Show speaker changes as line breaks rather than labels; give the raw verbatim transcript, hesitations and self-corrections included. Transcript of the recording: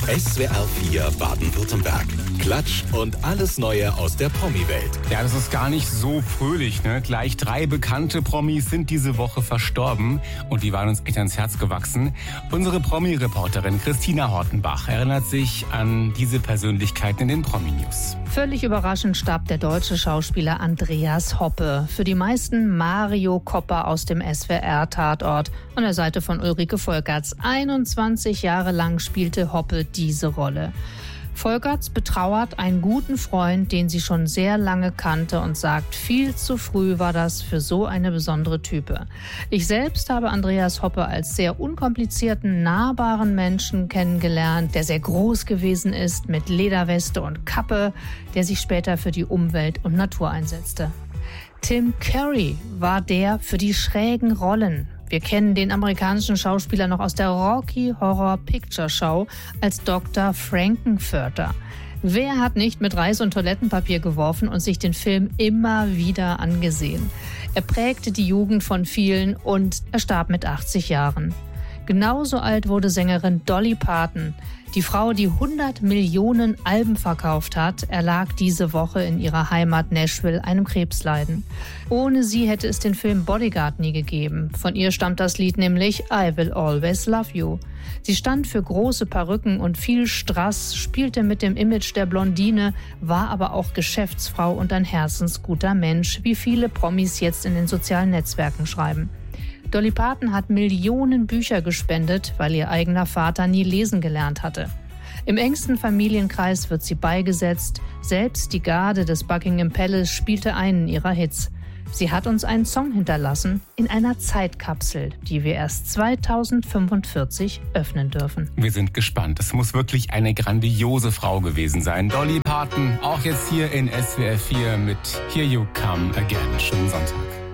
S W R vier Baden-Württemberg. Klatsch und alles Neue aus der Promi-Welt.
Ja, das ist gar nicht so fröhlich, ne? Gleich drei bekannte Promis sind diese Woche verstorben und die waren uns echt ans Herz gewachsen. Unsere Promi-Reporterin Christina Hortenbach erinnert sich an diese Persönlichkeiten in den Promi-News.
Völlig überraschend starb der deutsche Schauspieler Andreas Hoppe. Für die meisten Mario Kopper aus dem S W R-Tatort an der Seite von Ulrike Volkerts. einundzwanzig Jahre lang spielte Hoppe diese Rolle. Volkerts betrauert einen guten Freund, den sie schon sehr lange kannte und sagt, viel zu früh war das für so eine besondere Type. Ich selbst habe Andreas Hoppe als sehr unkomplizierten, nahbaren Menschen kennengelernt, der sehr groß gewesen ist, mit Lederweste und Kappe, der sich später für die Umwelt und Natur einsetzte. Tim Curry war der für die schrägen Rollen. Wir kennen den amerikanischen Schauspieler noch aus der Rocky Horror Picture Show als Doktor Frankenfurter. Wer hat nicht mit Reis und Toilettenpapier geworfen und sich den Film immer wieder angesehen? Er prägte die Jugend von vielen und er starb mit achtzig Jahren. Genauso alt wurde Sängerin Dolly Parton. Die Frau, die hundert Millionen Alben verkauft hat, erlag diese Woche in ihrer Heimat Nashville einem Krebsleiden. Ohne sie hätte es den Film Bodyguard nie gegeben. Von ihr stammt das Lied nämlich I Will Always Love You. Sie stand für große Perücken und viel Strass, spielte mit dem Image der Blondine, war aber auch Geschäftsfrau und ein herzensguter Mensch, wie viele Promis jetzt in den sozialen Netzwerken schreiben. Dolly Parton hat Millionen Bücher gespendet, weil ihr eigener Vater nie lesen gelernt hatte. Im engsten Familienkreis wird sie beigesetzt. Selbst die Garde des Buckingham Palace spielte einen ihrer Hits. Sie hat uns einen Song hinterlassen in einer Zeitkapsel, die wir erst zweitausendfünfundvierzig öffnen dürfen.
Wir sind gespannt. Es muss wirklich eine grandiose Frau gewesen sein. Dolly Parton, auch jetzt hier in S W R vier mit Here You Come Again. Schönen Sonntag.